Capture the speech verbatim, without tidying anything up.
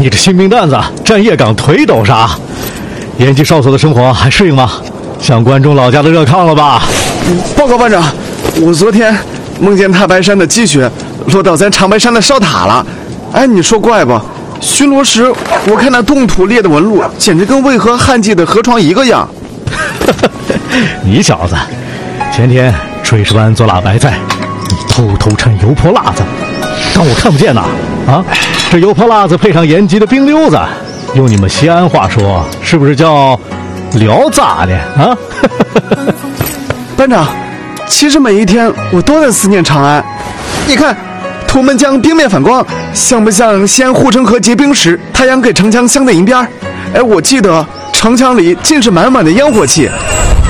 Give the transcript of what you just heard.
你这新兵蛋子站夜岗腿抖啥？延吉哨所的生活还适应吗？想关中老家的热炕了吧？ 报告班长，我昨天梦见太白山的积雪落到咱长白山的哨塔了。哎，你说怪不？巡逻时我看那冻土裂的纹路，简直跟渭河旱季的河床一个样。 你小子，前天炊事班做辣白菜，你偷偷趁油泼辣子，当我看不见呐？啊，这油泼辣子配上延吉的冰溜子，用你们西安话说，是不是叫聊咋的啊？ 班长，其实每一天我都在思念长安。你看，图们江冰面反光，像不像西安护城河结冰时太阳给城墙镶在银边？哎，我记得城墙里尽是满满的烟火气。